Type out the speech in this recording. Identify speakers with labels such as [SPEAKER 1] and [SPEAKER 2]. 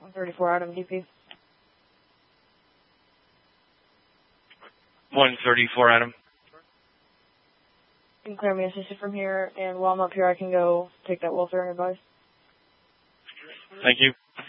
[SPEAKER 1] 134 Adam, DP.
[SPEAKER 2] 134 Adam.
[SPEAKER 1] You can clear me assisted from here, and while I'm up here, I can go take that welfare and advice.
[SPEAKER 2] Thank you.